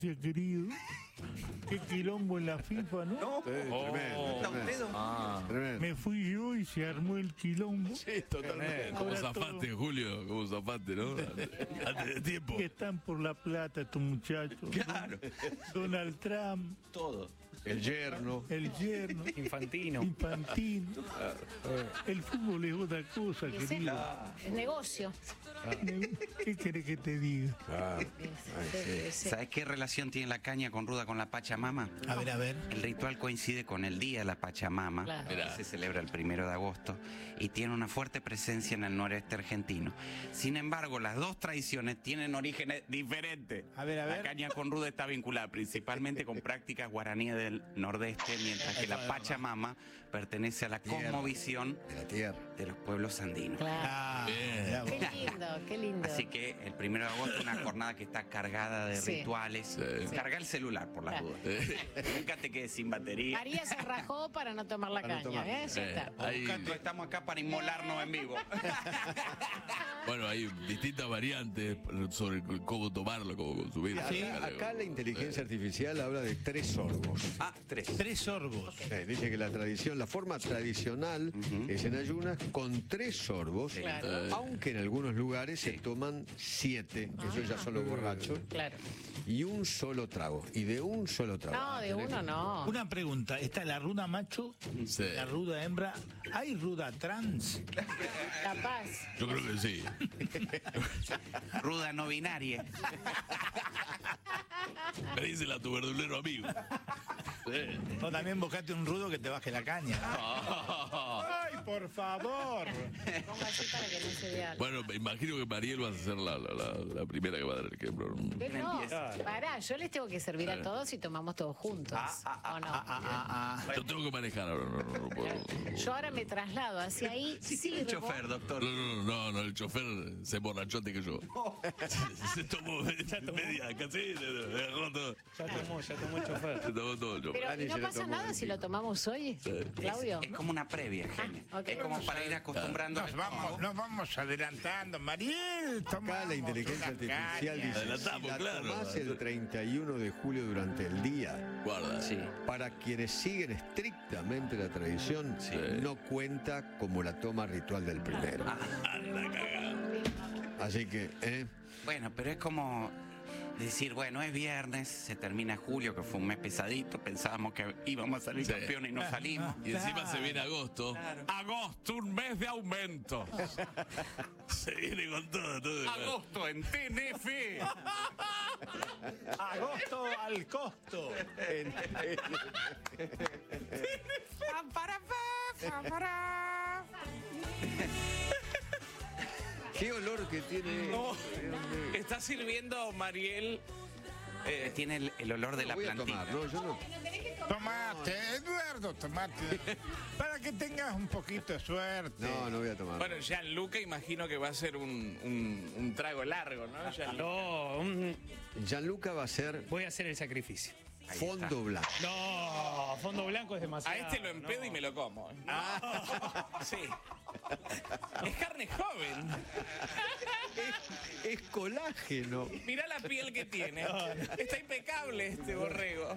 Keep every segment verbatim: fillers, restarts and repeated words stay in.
querido, qué quilombo en la FIFA, ¿no? No, Sí, oh, tremendo, tremendo. Ah. Tremendo. Me fui yo y se armó el quilombo. Sí, totalmente. Como Ahora zafaste, todo. Julio, como zafaste, ¿no? Antes de tiempo. Que están por la plata estos muchachos. Claro. Donald Trump, Todo. El yerno. el yerno, Infantino. Infantino. El fútbol es otra cosa, Y sí, querido. es negocio. ¿Qué querés que te diga? Ah, Es- es- es- ¿Sabes qué relación tiene la caña con ruda con la Pachamama? A ver, a ver. El ritual coincide con el Día de la Pachamama, Claro. que se celebra el primero de agosto, y tiene una fuerte presencia en el noreste argentino. Sin embargo, las dos tradiciones tienen orígenes diferentes. A ver, a ver. La caña con ruda está vinculada principalmente con prácticas guaraníes del nordeste, mientras que la Pachamama pertenece a la Tierra. cosmovisión de la tierra. de los pueblos andinos. Claro. Ah, Bien. mirá vos. Qué lindo, qué lindo. Así que el primero de agosto es una jornada que está cargada de Sí. rituales. Sí. Carga el celular por las Claro. dudas. Nunca te quedes sin batería. María se rajó para no tomar la Para no caña, tomar. ¿eh? Ya Eh, está. hay, Nosotros estamos acá para inmolarnos en vivo. bueno, hay distintas variantes sobre cómo tomarlo, cómo consumir. Acá, acá la inteligencia artificial habla de tres sorbos. Ah, tres. Tres sorbos. Eh, dice que la tradición, la forma tradicional es en ayunas con tres sorbos, Claro. aunque en algunos lugares se toman siete, eso ya son los borrachos, Claro. y un solo trago. Y de un solo trago. No, de uno no. Una pregunta, ¿está la ruda macho? Sí. La ruda hembra. ¿Hay ruda trans? Capaz. Yo creo que sí. Ruda no binaria. Me dice la tu verdulero amigo. Sí. O también buscate un rudo que te baje la caña. ¡Ay, por favor! Pongo así para que no se vea. Bueno, me imagino que Mariel vas a ser la, la, la, la primera que va a dar el ejemplo. Que no, pará, yo les tengo que servir a todos y tomamos todos juntos. ¿O no? Ah, ah, ah. Yo tengo que manejar ahora, no, no, no puedo. Yo ahora me traslado hacia ahí. Sí, tiene sirvo. chofer, doctor. No, no, no, no, el chofer se emborrachó antes que yo. Se, se tomó media, casi, se dejó todo. Ya tomó, ya tomó el chofer. Se tomó todo el chofer. Pero ¿y Dani no se lo pasa tomó nada de si ti. lo tomamos hoy, Claudio? Es como una previa, Gene. Ah, ok. Es como para ir acostumbrando. Nos vamos, nos vamos adelantando. Mariel, Acá la tomamos inteligencia una artificial caña. dice, Adelantamos, si la claro. tomás el treinta y uno de julio durante el día, Guarda. Sí. para quienes siguen estrictamente la tradición, no cuenta como la toma ritual del primero. Anda, cagada. Así que, ¿eh? Bueno, pero es como decir, bueno, es viernes, se termina julio, que fue un mes pesadito, pensábamos que íbamos a salir Sí. campeones y no salimos. Y encima se viene agosto. Agosto, un mes de aumento. Se viene con todo, todo. Agosto en T N F. Agosto al costo. ¿Qué olor que tiene? No, está sirviendo Mariel. Eh, tiene el, el olor de Lo la voy a plantita. tomar, no, yo no. Tomate, Eduardo, tomate. Para que tengas un poquito de suerte. No, no voy a tomar. Bueno, Gianluca imagino que va a ser un, un, un trago largo, ¿no? Gianluca. No, un- Gianluca va a ser voy a hacer el sacrificio. fondo blanco. No, fondo blanco es demasiado. A este lo empedo no. y me lo como. Sí. Es carne joven. Es colágeno. Mirá la piel que tiene. Está impecable este borrego.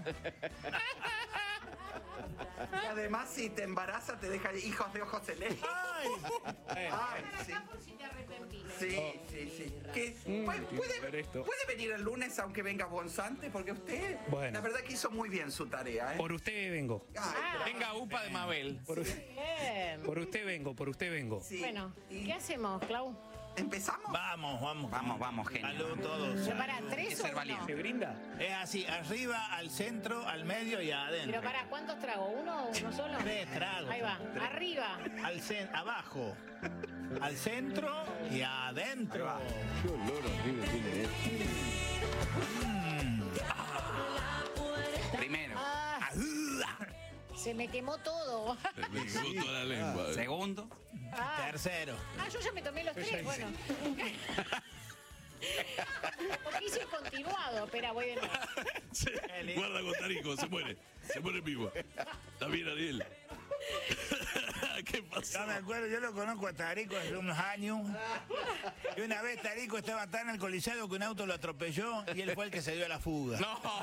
Y además, si te embaraza, te deja hijos de ojos celestes. Ay, sí. Sí, sí, sí. ¿Qué? ¿Puede, puede- ver esto. puede venir el lunes aunque venga Bonzante? Porque usted, Bueno. la verdad que hizo muy bien su tarea, ¿eh? Por usted vengo. Ay, Venga, upa de Mabel. Por, Bien. por usted vengo, por usted vengo. sí. Bueno, ¿Y ¿qué hacemos, Clau? ¿Empezamos? Vamos, vamos. Vamos, vamos, genio. Salud todos. Pero para Hay tres que o ser uno. valiente. ¿Se brinda? Es así, arriba, al centro, al medio y adentro. Pero para, ¿cuántos trago? ¿Uno o uno solo? Tres tragos. Ahí va, arriba. Al cen- abajo, al centro y adentro. Qué olor horrible tiene esto. Primero. Ah, se me quemó todo. Me quemó toda la lengua. eh. Segundo. Ah, Tercero. ah, yo ya me tomé los tres, bueno. Porque hice continuado. Espera, voy de nuevo. Sí. Guarda con Tarico, se muere. Se muere en vivo. Está bien, Ariel. ¿Qué pasó? No me acuerdo, yo lo conozco a Tarico hace unos años. Y una vez Tarico estaba tan alcoholizado que un auto lo atropelló y él fue el que se dio a la fuga. No.